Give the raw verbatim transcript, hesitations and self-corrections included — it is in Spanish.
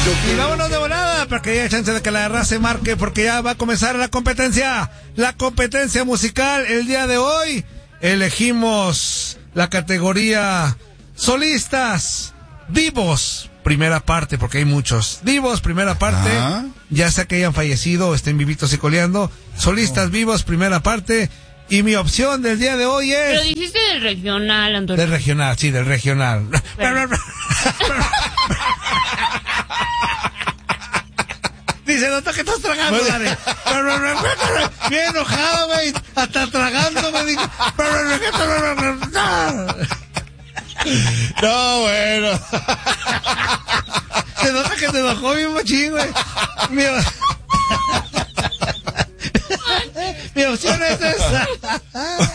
Y vámonos de volada, porque ya hay chance de que la raza se marque, porque ya va a comenzar la competencia. La competencia musical. El día de hoy elegimos la categoría solistas vivos. Primera parte, porque hay muchos. Vivos, primera parte. ¿Ah? Ya sea que hayan fallecido o estén vivitos y coleando. Solistas oh. vivos, primera parte. Y mi opción del día de hoy es... Pero dijiste del regional, Antonio. Del regional, sí, del regional. Pero... Dice, nota que estás tragando, Dani. Bien enojado, güey. Hasta tragando, me dijo. No, bueno. Se nota que te enojó bien machín, güey. Mi... Mi opción es esa.